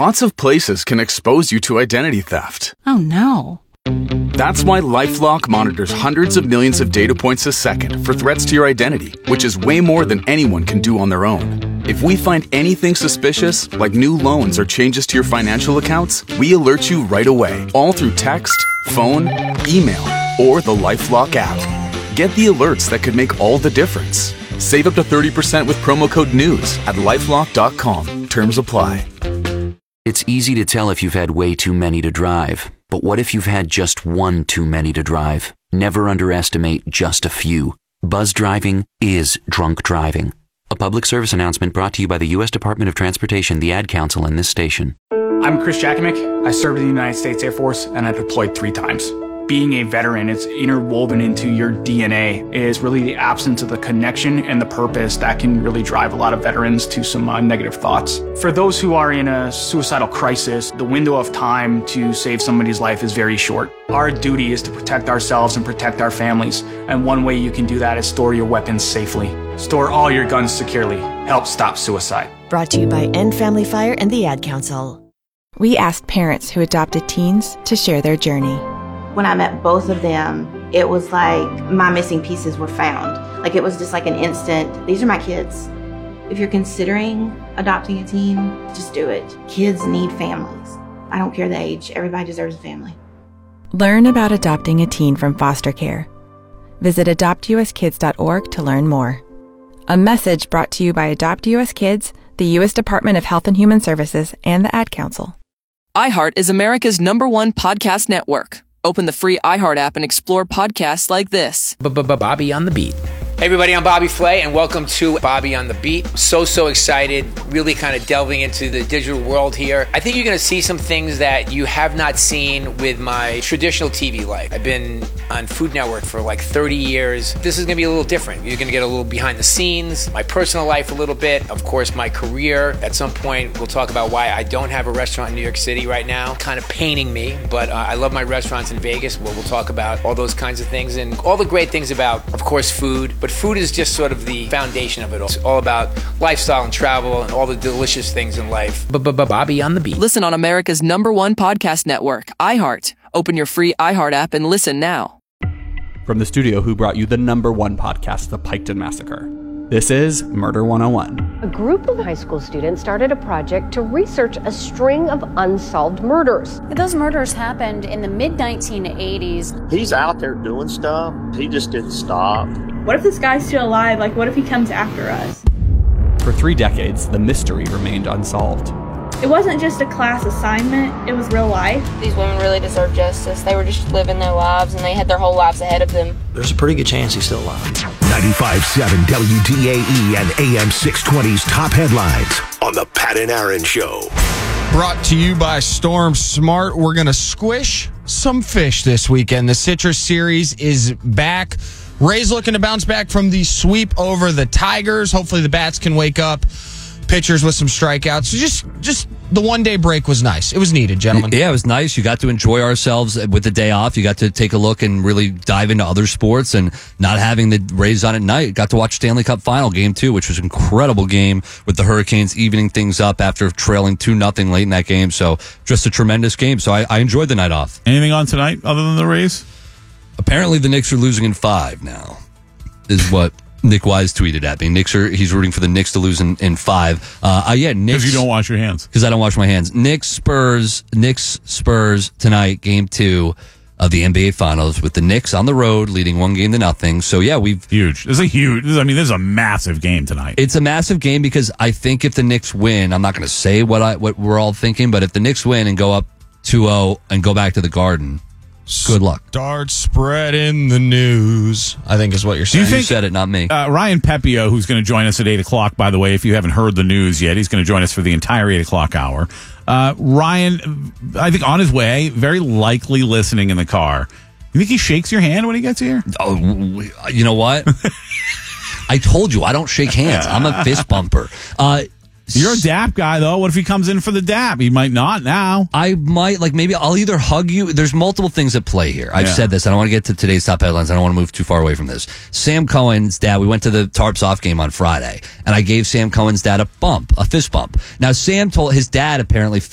lots of places can expose you to identity theft. Oh no. That's why LifeLock monitors hundreds of millions of data points a second for threats to your identity, which is way more than anyone can do on their own. If we find anything suspicious, like new loans or changes to your financial accounts, we alert you right away, all through text, phone, email, or the LifeLock app. Get the alerts that could make all the difference. Save up to 30% with promo code NEWS at LifeLock.com. Terms apply. It's easy to tell if you've had way too many to drive. But what if you've had just one too many to drive? Never underestimate just a few. Buzz driving is drunk driving. A public service announcement brought to you by the U.S. Department of Transportation, the Ad Council, and this station. I'm Chris Jakimick. I served in the United States Air Force, and I deployed 3 times. Being a veteran, it's interwoven into your DNA. It is really the absence of the connection and the purpose that can really drive a lot of veterans to some negative thoughts. For those who are in a suicidal crisis, the window of time to save somebody's life is very short. Our duty is to protect ourselves and protect our families, and one way you can do that is store your weapons safely. Store all your guns securely. Help stop suicide. Brought to you by End Family Fire and the Ad Council. We asked parents who adopted teens to share their journey. When I met both of them, it was like my missing pieces were found. Like it was just like an instant, these are my kids. If you're considering adopting a teen, just do it. Kids need families. I don't care the age, everybody deserves a family. Learn about adopting a teen from foster care. Visit adoptuskids.org to learn more. A message brought to you by Adopt US Kids, the U.S. Department of Health and Human Services, and the Ad Council. iHeart is America's #1 podcast network. Open the free iHeart app and explore podcasts like this. Bobby on the Beat. Hey everybody, I'm Bobby Flay, and welcome to Bobby on the Beat. So excited, really kind of delving into the digital world here. I think you're going to see some things that you have not seen with my traditional TV life. I've been on Food Network for like 30 years. This is going to be a little different. You're going to get a little behind the scenes, my personal life a little bit, of course my career. At some point, we'll talk about why I don't have a restaurant in New York City right now. Kind of paining me, but I love my restaurants in Vegas, where we'll talk about all those kinds of things and all the great things about, of course, food. But food is just sort of the foundation of it all. It's all about lifestyle and travel and all the delicious things in life. Bobby on the Beat. Listen on America's #1 podcast network, iHeart. Open your free iHeart app and listen now. From the studio who brought you the #1 podcast, The Piketon Massacre, this is Murder 101. A group of high school students started a project to research a string of unsolved murders. Those murders happened in the mid-1980s. He's out there doing stuff. He just didn't stop. What if this guy's still alive? Like, what if he comes after us? For 3 decades, the mystery remained unsolved. It wasn't just a class assignment, it was real life. These women really deserve justice. They were just living their lives, and they had their whole lives ahead of them. There's a pretty good chance he's still alive. 95.7 WDAE and AM 620's top headlines on the Pat and Aaron Show. Brought to you by Storm Smart. We're going to squish some fish this weekend. The Citrus Series is back. Rays looking to bounce back from the sweep over the Tigers. Hopefully the bats can wake up. Pitchers with some strikeouts. So just the one-day break was nice. It was needed, gentlemen. Yeah, it was nice. You got to enjoy ourselves with the day off. You got to take a look and really dive into other sports, and not having the Rays on at night. Got to watch Stanley Cup Final Game 2, which was an incredible game with the Hurricanes evening things up after trailing 2-0 late in that game. So just a tremendous game. So I enjoyed the night off. Anything on tonight other than the Rays? Apparently the Knicks are losing in 5 now, is what Nick Wise tweeted at me. He's rooting for the Knicks to lose in 5. Yeah, Knicks. Because you don't wash your hands. Because I don't wash my hands. Knicks Spurs tonight, game 2 of the NBA Finals, with the Knicks on the road leading 1-0. So yeah, huge. This is a massive game tonight. It's a massive game because I think if the Knicks win, I'm not going to say what we're all thinking, but if the Knicks win and go up 2-0 and go back to the Garden, good luck. Start spreading the news, I think is what you're saying. You said it, not me. Ryan Pepio, who's going to join us at 8 o'clock, by the way, if you haven't heard the news yet, he's going to join us for the entire 8 o'clock hour. Ryan, I think on his way, very likely listening in the car. You think he shakes your hand when he gets here? Oh, you know what? I told you, I don't shake hands. I'm a fist bumper. You're a DAP guy, though. What if he comes in for the DAP? He might not now. I might, maybe I'll either hug you. There's multiple things at play here. I've said this. I don't want to get to today's top headlines. I don't want to move too far away from this. Sam Cohen's dad, we went to the Tarps Off game on Friday, and I gave Sam Cohen's dad a fist bump. Now, Sam told his dad apparently